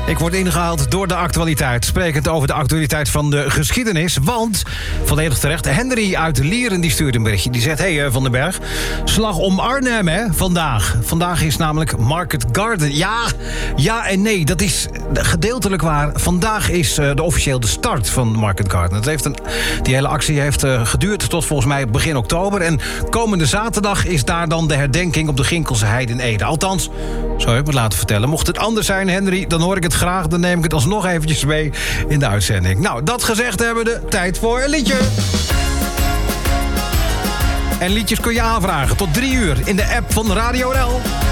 Ik word ingehaald door de actualiteit. Sprekend over de actualiteit van de geschiedenis. Want, volledig terecht, Henry uit Lieren die stuurt een berichtje. Die zegt, hey Van den Berg, slag om Arnhem hè, vandaag. Vandaag is namelijk Market Garden. Ja en nee, dat is gedeeltelijk waar. Vandaag is officieel de start van Market Garden. Die hele actie heeft geduurd tot volgens mij begin oktober. En komende zaterdag is daar dan de herdenking op de Ginkelse Heide in Ede. Althans, zo heb ik het laten vertellen. Mocht het anders zijn, Henry, dan hoor ik het graag. Dan neem ik het alsnog eventjes mee in de uitzending. Nou, dat gezegd hebben we, tijd voor een liedje. En liedjes kun je aanvragen tot 3 uur in de app van Radio NL.